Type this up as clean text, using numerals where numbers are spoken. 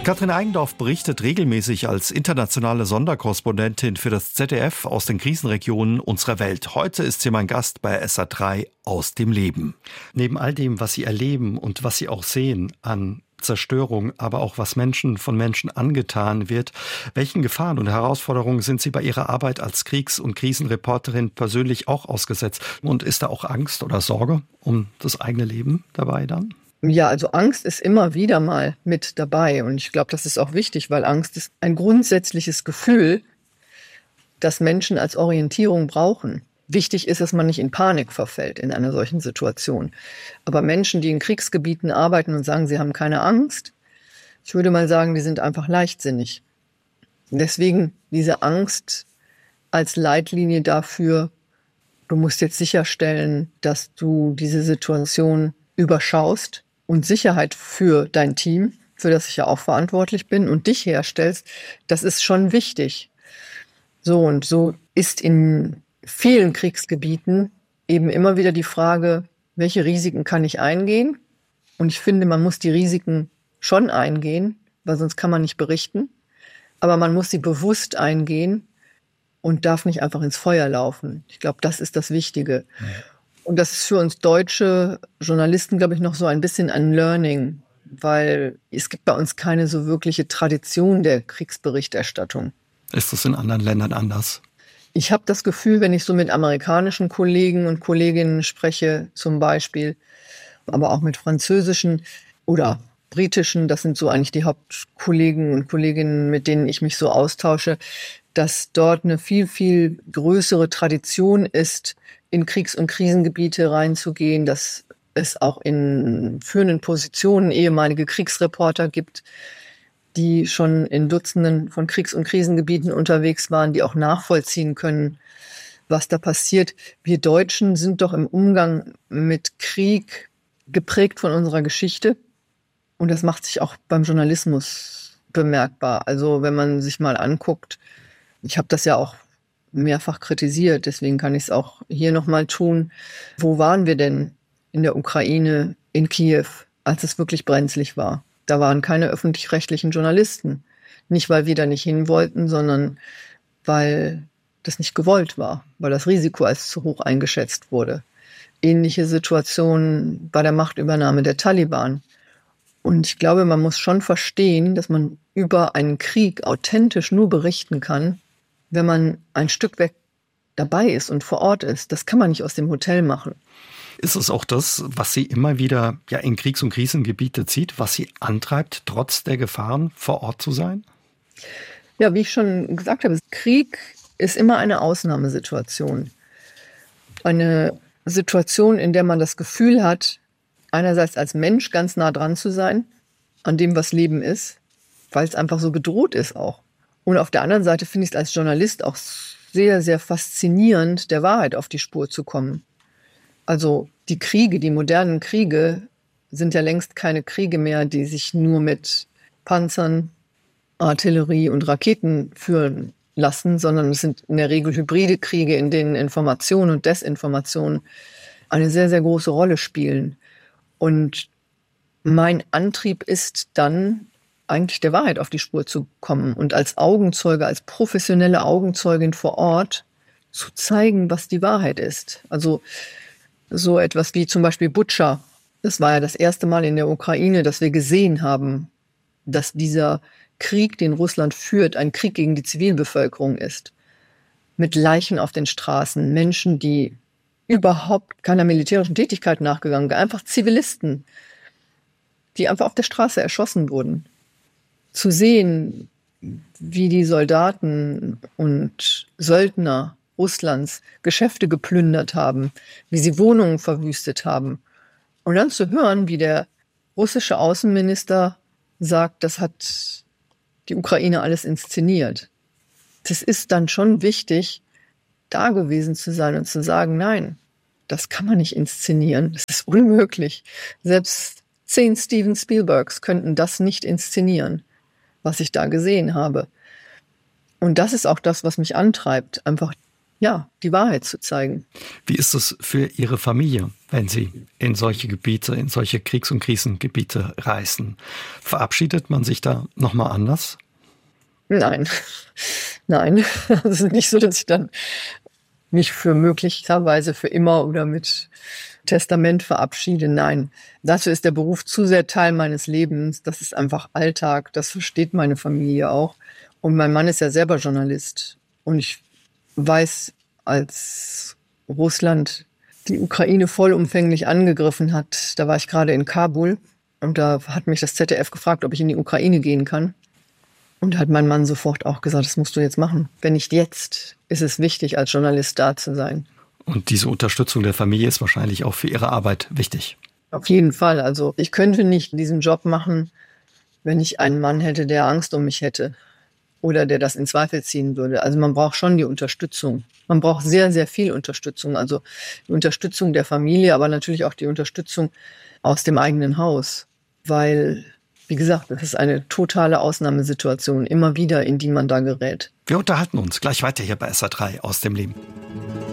Katrin Eigendorf berichtet regelmäßig als internationale Sonderkorrespondentin für das ZDF aus den Krisenregionen unserer Welt. Heute ist sie mein Gast bei SA3 aus dem Leben. Neben all dem, was Sie erleben und was Sie auch sehen an Zerstörung, aber auch was von Menschen angetan wird, welchen Gefahren und Herausforderungen sind Sie bei Ihrer Arbeit als Kriegs- und Krisenreporterin persönlich auch ausgesetzt? Und ist da auch Angst oder Sorge um das eigene Leben dabei dann? Ja, also Angst ist immer wieder mal mit dabei und ich glaube, das ist auch wichtig, weil Angst ist ein grundsätzliches Gefühl, das Menschen als Orientierung brauchen. Wichtig ist, dass man nicht in Panik verfällt in einer solchen Situation. Aber Menschen, die in Kriegsgebieten arbeiten und sagen, sie haben keine Angst, ich würde mal sagen, die sind einfach leichtsinnig. Deswegen diese Angst als Leitlinie dafür, du musst jetzt sicherstellen, dass du diese Situation überschaust und Sicherheit für dein Team, für das ich ja auch verantwortlich bin, und dich herstellst, das ist schon wichtig. Und so ist in vielen Kriegsgebieten eben immer wieder die Frage, welche Risiken kann ich eingehen? Und ich finde, man muss die Risiken schon eingehen, weil sonst kann man nicht berichten. Aber man muss sie bewusst eingehen und darf nicht einfach ins Feuer laufen. Ich glaube, das ist das Wichtige. Ja. Und das ist für uns deutsche Journalisten, glaube ich, noch so ein bisschen ein Learning, weil es gibt bei uns keine so wirkliche Tradition der Kriegsberichterstattung. Ist das in anderen Ländern anders? Ich habe das Gefühl, wenn ich so mit amerikanischen Kollegen und Kolleginnen spreche zum Beispiel, aber auch mit französischen oder britischen, das sind so eigentlich die Hauptkollegen und Kolleginnen, mit denen ich mich so austausche, dass dort eine viel, viel größere Tradition ist, in Kriegs- und Krisengebiete reinzugehen, dass es auch in führenden Positionen ehemalige Kriegsreporter gibt, die schon in Dutzenden von Kriegs- und Krisengebieten unterwegs waren, die auch nachvollziehen können, was da passiert. Wir Deutschen sind doch im Umgang mit Krieg geprägt von unserer Geschichte. Und das macht sich auch beim Journalismus bemerkbar. Also wenn man sich mal anguckt, ich habe das ja auch mehrfach kritisiert, deswegen kann ich es auch hier nochmal tun. Wo waren wir denn in der Ukraine, in Kiew, als es wirklich brenzlig war? Da waren keine öffentlich-rechtlichen Journalisten. Nicht, weil wir da nicht hin wollten, sondern weil das nicht gewollt war, weil das Risiko als zu hoch eingeschätzt wurde. Ähnliche Situationen bei der Machtübernahme der Taliban. Und ich glaube, man muss schon verstehen, dass man über einen Krieg authentisch nur berichten kann, wenn man ein Stück weg dabei ist und vor Ort ist. Das kann man nicht aus dem Hotel machen. Ist es auch das, was Sie immer wieder in Kriegs- und Krisengebiete zieht, was Sie antreibt, trotz der Gefahren vor Ort zu sein? Ja, wie ich schon gesagt habe, Krieg ist immer eine Ausnahmesituation. Eine Situation, in der man das Gefühl hat, einerseits als Mensch ganz nah dran zu sein, an dem, was Leben ist, weil es einfach so bedroht ist auch. Und auf der anderen Seite finde ich es als Journalist auch sehr, sehr faszinierend, der Wahrheit auf die Spur zu kommen. Also die Kriege, die modernen Kriege sind ja längst keine Kriege mehr, die sich nur mit Panzern, Artillerie und Raketen führen lassen, sondern es sind in der Regel hybride Kriege, in denen Information und Desinformation eine sehr, sehr große Rolle spielen. Und mein Antrieb ist dann, eigentlich der Wahrheit auf die Spur zu kommen und als Augenzeuge, als professionelle Augenzeugin vor Ort zu zeigen, was die Wahrheit ist. Also so etwas wie zum Beispiel Butscha. Das war ja das erste Mal in der Ukraine, dass wir gesehen haben, dass dieser Krieg, den Russland führt, ein Krieg gegen die Zivilbevölkerung ist. Mit Leichen auf den Straßen, Menschen, die überhaupt keiner militärischen Tätigkeit nachgegangen sind, einfach Zivilisten, die einfach auf der Straße erschossen wurden. Zu sehen, wie die Soldaten und Söldner Russlands Geschäfte geplündert haben, wie sie Wohnungen verwüstet haben. Und dann zu hören, wie der russische Außenminister sagt, das hat die Ukraine alles inszeniert. Das ist dann schon wichtig, da gewesen zu sein und zu sagen, nein, das kann man nicht inszenieren, das ist unmöglich. Selbst 10 Steven Spielbergs könnten das nicht inszenieren, was ich da gesehen habe. Und das ist auch das, was mich antreibt, einfach die Wahrheit zu zeigen. Wie ist es für Ihre Familie, wenn Sie in solche Gebiete, in solche Kriegs- und Krisengebiete reisen. Verabschiedet man sich da nochmal anders? Nein, nein. Es ist nicht so, dass ich dann mich für möglicherweise für immer oder mit Testament verabschiede. Nein, dafür ist der Beruf zu sehr Teil meines Lebens. Das ist einfach Alltag. Das versteht meine Familie auch. Und mein Mann ist ja selber Journalist. Und ich weiß, als Russland die Ukraine vollumfänglich angegriffen hat, da war ich gerade in Kabul. Und da hat mich das ZDF gefragt, ob ich in die Ukraine gehen kann. Und hat mein Mann sofort auch gesagt, das musst du jetzt machen. Wenn nicht jetzt, ist es wichtig, als Journalist da zu sein. Und diese Unterstützung der Familie ist wahrscheinlich auch für Ihre Arbeit wichtig. Auf jeden Fall. Also ich könnte nicht diesen Job machen, wenn ich einen Mann hätte, der Angst um mich hätte oder der das in Zweifel ziehen würde. Also man braucht schon die Unterstützung. Man braucht sehr, sehr viel Unterstützung. Also die Unterstützung der Familie, aber natürlich auch die Unterstützung aus dem eigenen Haus. Weil, wie gesagt, das ist eine totale Ausnahmesituation, immer wieder, in die man da gerät. Wir unterhalten uns gleich weiter hier bei SA3 aus dem Leben.